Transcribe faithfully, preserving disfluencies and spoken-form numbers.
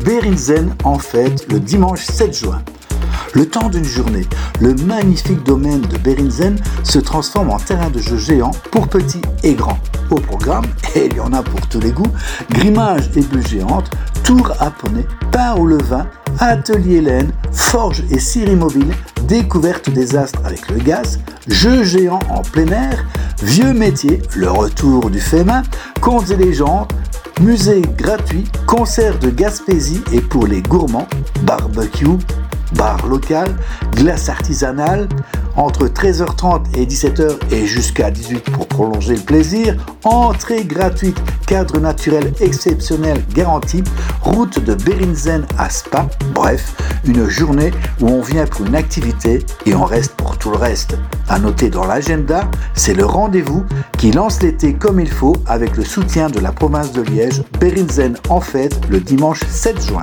Bérinzen en fête le dimanche sept juin. Le temps d'une journée, le magnifique domaine de Bérinzen se transforme en terrain de jeu géant pour petits et grands. Au programme, et il y en a pour tous les goûts, grimage et bulles géantes, tour à poney, pain au levain, atelier laine, forge et scierie mobile, découverte des astres avec le gaz, jeux géants en plein air, vieux métiers, le retour du fait main, contes et légendes, musée gratuit, concert de Gaspésie et pour les gourmands, barbecue, bar local, glace artisanale, entre treize heures trente et dix-sept heures et jusqu'à dix-huit heures pour prolonger le plaisir, entrée gratuite, cadre naturel exceptionnel garanti, route de Bérinzen à Spa, bref, une journée où on vient pour une activité et on reste pour tout le reste. À noter dans l'agenda, c'est le rendez-vous qui lance l'été comme il faut avec le soutien de la province de Liège, Bérinzen en fête le dimanche sept juin.